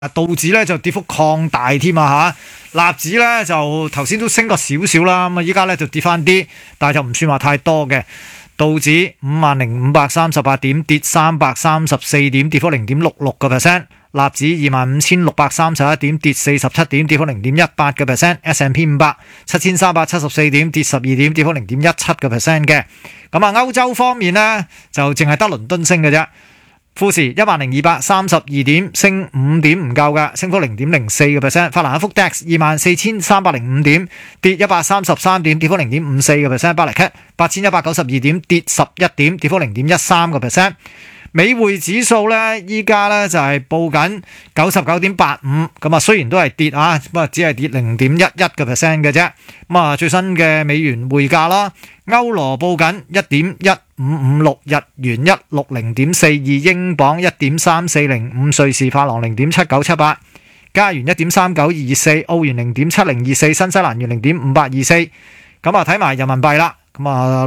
道指咧就跌幅擴大添啊嚇，納指咧就頭先都升過少少啦，咁啊依家咧就跌翻啲，但係就唔算話太多嘅。道指50,538點，跌334點，跌幅0.66%。納指25,631點，跌47點，跌幅0.18%。S&P 500 7,374點，跌12點，跌幅0.17%嘅。咁啊，歐洲方面呢，就淨係得倫敦升嘅啫。富時10,232點，升5點唔夠嘅，升幅0.04%。法蘭克福 DAX 24,305點，跌133點，跌幅0.54%。巴黎 CAC 8,192點，跌11點，跌幅0.13%。美匯指數咧，依家咧就係報緊99.85，咁啊雖然都係跌啊，不過只係跌0.11%嘅啫。咁啊最新嘅美元匯價啦，歐羅報緊1.1556日元160.42，英鎊1.3405，瑞士法郎0.7978，加元1.3924，澳元0.7024，新西蘭元0.5824。咁啊睇埋人民幣啦，咁啊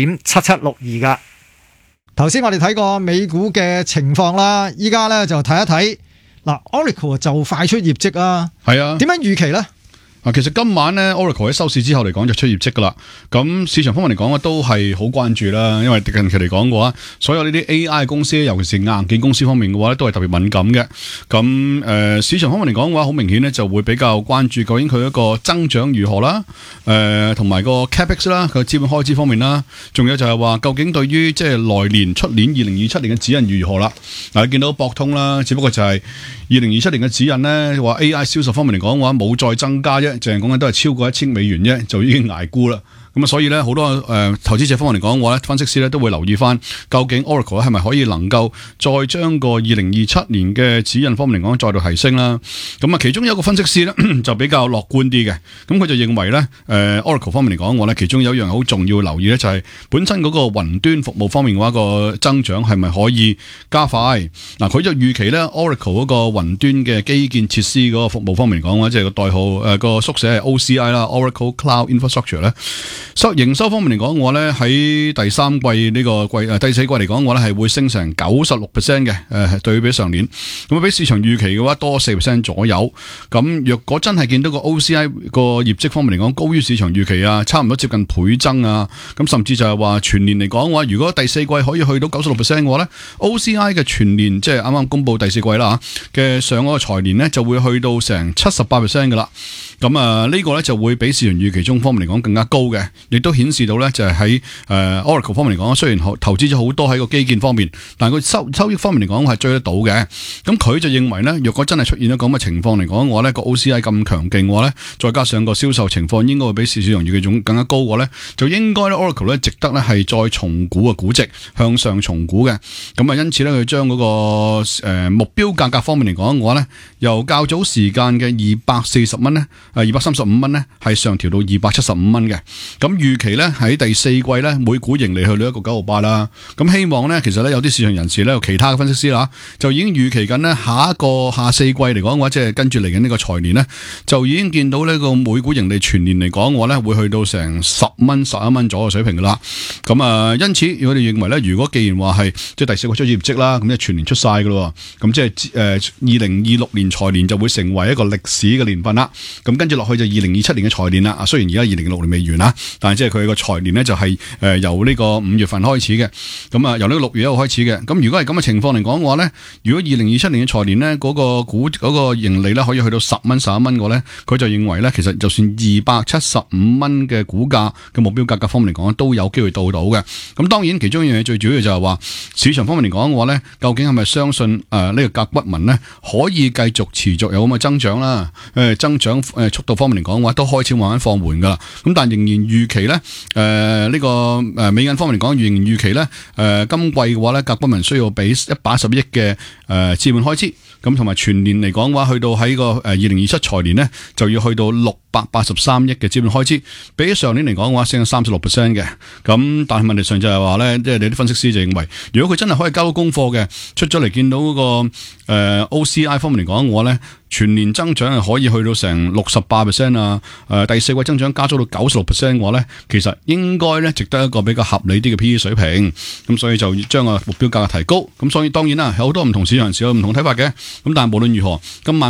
6.7762噶。頭先我哋睇過美股嘅情況啦，依家咧就睇一睇嗱 ，Oracle 就快出業績啊， 係啊， 點樣預期咧？ 其實今晚咧 Oracle 喺收市之後嚟講就出業績噶啦，咁市場方面嚟講都係好關注啦，因為近期嚟講嘅話，所有呢啲 AI 公司，尤其是硬件公司方面嘅話都係特別敏感嘅。咁市場方面嚟講嘅話，好明顯咧就會比較關注究竟佢一個增長如何啦，同埋個 capex 啦，佢資本開支方面啦，仲有就係話究竟對於即係來年出年2027年嘅指引如何啦。嗱，你見到博通啦，只不過就係2027年嘅指引咧，話 AI 銷售方面嚟講嘅話冇再增加啫。淨係講緊都係超過1000美元啫，就已經捱沽啦。咁啊，所以咧好多投資者方面嚟講嘅話咧，分析師咧都會留意翻，究竟 Oracle 係咪可以能夠再將個2027年嘅指引方面嚟講再度提升啦？咁啊，其中有一個分析師咧就比較樂觀啲嘅，咁佢就認為咧Oracle 方面嚟講嘅話咧，其中有一樣好重要留意咧，就係本身嗰個雲端服務方面嘅話個增長係咪可以加快？嗱，佢就預期咧 Oracle 嗰個雲端嘅基建設施嗰個服務方面嚟講嘅話，即係個代號個縮寫係 OCI 啦 ，Oracle Cloud Infrastructure 咧。營收方面嚟講嘅話咧，喺第三季呢個季第四季嚟講嘅話咧，係會升成96% 嘅，對比上年，咁比市場預期嘅話多4% 左右。咁若果真係見到個 OCI 個業績方面嚟講高於市場預期啊，差唔多接近倍增啊，咁甚至就係話全年嚟講嘅話，如果第四季可以去到96% 嘅話咧 ，OCI 嘅全年即係啱啱公布第四季啦嘅上嗰個財年咧，就會去到成78% 嘅啦。咁啊，呢個咧就會比市場預期中方面嚟講更加高嘅，亦都顯示到咧就係喺Oracle 方面嚟講，雖然投資咗好多喺個基建方面，但係佢收益方面嚟講係追得到嘅。咁佢就認為咧，若果真係出現咗咁嘅情況嚟講，我咧個 OCI 咁強勁嘅話咧，再加上個銷售情況應該會比市場預期中更加高嘅話咧，就應該咧 Oracle 咧值得咧係再重估嘅估值向上重估嘅。咁啊，因此咧佢將嗰個目標價格方面嚟講嘅話咧，由較早時間嘅240蚊咧，235蚊咧，係上調到275蚊嘅。咁預期咧喺第四季咧，每股盈利去到1.968啦。咁希望咧，其實咧有啲市場人士咧，有其他嘅分析師啦，就已經預期緊咧下四季嚟講嘅話，即係跟住嚟緊呢個財年咧，就已經見到呢個每股盈利全年嚟講嘅話咧，會去到成10蚊、11蚊左右嘅水平噶啦。咁啊，因此我哋認為咧，如果既然話係即係第四季出業績啦，咁即係全年出晒噶咯，咁即係2026年財年就會成為一個歷史嘅年份啦。咁跟住落去就2027年嘅財年啦。啊，雖然而家2026年未完啦，但係即係佢個財年咧就係由呢個5月份開始嘅。咁啊，由呢個6月1號開始嘅。咁如果係咁嘅情況嚟講嘅話咧，如果2027年嘅財年咧嗰個盈利咧可以去到10蚊、11蚊嘅咧，佢就認為咧其實就算275蚊嘅股價嘅目標價格方面嚟講都有機會到嘅。咁當然其中一樣嘢最主要就係話市場方面嚟講嘅話咧，究竟係咪相信呢個甲骨文咧可以繼續持續有咁嘅增長啦？增長速度方面嚟講嘅話都開始慢慢放緩噶啦。咁但仍然預期咧呢個美銀方面嚟講，仍然預期咧今季嘅話咧，甲骨文需要俾110億嘅資本開支。咁同埋全年嚟講嘅話，去到喺個2027財年咧，就要去到683億嘅資本開支，比起上年嚟講嘅話，升咗36% 嘅。咁但係問題上就係話咧，即係你啲分析師就認為，如果佢真係可以交到功課嘅，出咗嚟見到嗰個OCI 方面嚟講嘅話咧，全年增長係可以去到成68%啊！第四季增長加咗到96% 嘅話咧，其實應該咧值得一個比較合理啲嘅 PE 水平。咁所以就將個目標價提高。咁所以當然啦，有好多唔同市場人士有唔同睇法嘅。咁但係無論如何，今晚